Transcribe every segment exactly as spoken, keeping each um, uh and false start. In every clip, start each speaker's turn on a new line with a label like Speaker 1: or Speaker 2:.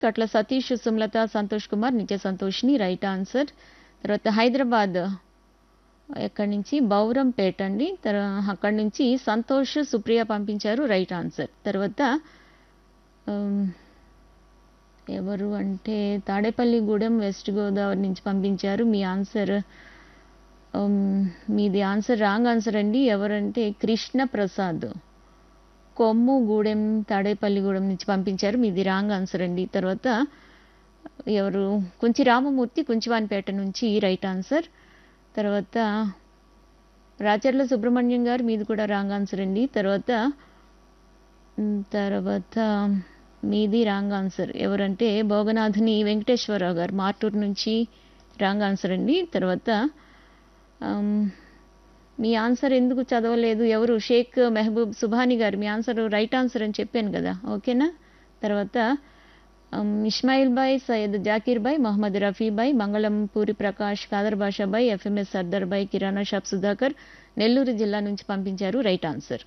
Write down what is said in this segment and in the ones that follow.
Speaker 1: కట్ల సతీష్, సుమలత, సంతోష్ కుమార్, నిత్య సంతోష్ని right answer. తర్వాత హైదరాబాద్ ఎక్కడి నుంచి బౌరంపేట అండి. తర్వా అక్కడి నుంచి సంతోష్, సుప్రియ పంపించారు రైట్ ఆన్సర్. తర్వాత ఆమ్, ఎవరు అంటే తాడేపల్లిగూడెం వెస్ట్ గోదావరి నుంచి పంపించారు మీ ఆన్సర్. ఆమ్, మీది ఆన్సర్ రాంగ్ ఆన్సర్ అండి. ఎవరంటే కృష్ణ ప్రసాద్ కొమ్ము గూడెం తాడేపల్లిగూడెం నుంచి పంపించారు మీది రాంగ్ ఆన్సర్ అండి. తర్వాత ఎవరు కుంచి రామమూర్తి కుంచివానిపేట నుంచి రైట్ ఆన్సర్. తర్వాత రాచర్ల సుబ్రహ్మణ్యం గారు మీది కూడా రాంగ్ ఆన్సర్ అండి. తర్వాత మ్, తర్వాత మీది రాంగ్ ఆన్సర్. ఎవరంటే భోగనాథుని వెంకటేశ్వరరావు గారు మార్టూరు నుంచి రాంగ్ ఆన్సర్ అండి. తర్వాత ఆమ్, మీ ఆన్సర్ ఎందుకు చదవలేదు ఎవరు షేక్ మెహబూబ్ సుభాని గారు మీ ఆన్సర్ రైట్ ఆన్సర్ అని చెప్పాను కదా, ఓకేనా. తర్వాత ఆమ్, Ismail bye, Syed Zakir bye, Mohammed Rafi bye, మంగళం పూరి ప్రకాష్, కాదర్ బాషా బాయ్, ఎఫ్ఎంఎస్ సర్దార్ బాయ్, కిరాణా షాప్ సుధాకర్ నెల్లూరు జిల్లా నుంచి పంపించారు రైట్ ఆన్సర్.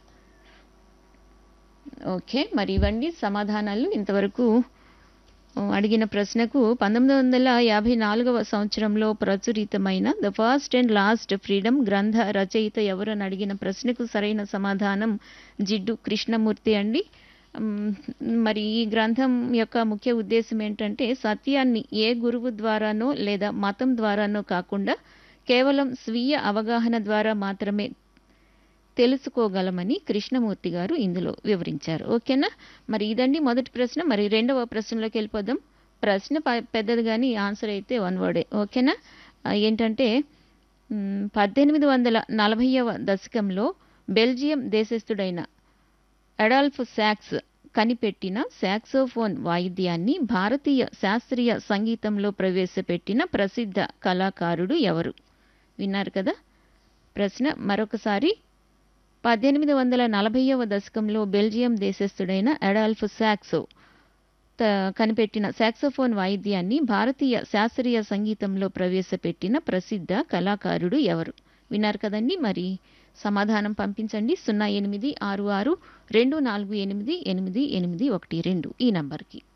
Speaker 1: ఓకే, మరి ఇవ్వండి సమాధానాలు. ఇంతవరకు ఆ, అడిగిన ప్రశ్నకు పంతొమ్మిది వందల యాభై నాలుగవ సంవత్సరంలో ప్రచురితమైన the first and last freedom గ్రంథ రచయిత ఎవరు అని అడిగిన ప్రశ్నకు సరైన సమాధానం జిడ్డు కృష్ణమూర్తి అండి. మ్, మరి ఈ గ్రంథం యొక్క ముఖ్య ఉద్దేశం ఏంటంటే సత్యాన్ని ఏ గురువు ద్వారానో లేదా మతం ద్వారానో కాకుండా కేవలం స్వీయ అవగాహన ద్వారా మాత్రమే తెలుసుకోగలమని కృష్ణమూర్తి గారు ఇందులో వివరించారు. ఓకేనా, మరి ఇదండి మొదటి ప్రశ్న. మరి రెండవ ప్రశ్నలోకి వెళ్ళిపోదాం. ప్రశ్న ప- పెద్దది కానీ ఆన్సర్ అయితే వన్ వర్డే, ఓకేనా. ఆ, ఏంటంటే మ్, పద్దెనిమిది వందల నలభైవ దశకంలో బెల్జియం దేశస్థుడైన అడాల్ఫ్ సాక్స్ కనిపెట్టిన సాక్సోఫోన్ వాయిద్యాన్ని భారతీయ శాస్త్రీయ సంగీతంలో ప్రవేశపెట్టిన ప్రసిద్ధ కళాకారుడు ఎవరు? విన్నారు కదా ప్రశ్న మరొకసారి. పద్దెనిమిది వందల నలభైవ దశకంలో బెల్జియం దేశస్థుడైన అడాల్ఫ్ సాక్సో త- కనిపెట్టిన సాక్సోఫోన్ వాయిద్యాన్ని భారతీయ శాస్త్రీయ సంగీతంలో ప్రవేశపెట్టిన ప్రసిద్ధ కళాకారుడు ఎవరు? విన్నారు కదండి. మరి సమాధానం పంపించండి సున్నా ఎనిమిది ఆరు ఆరు రెండు నాలుగు ఎనిమిది ఎనిమిది ఎనిమిది ఒకటి రెండు ఈ నంబర్కి.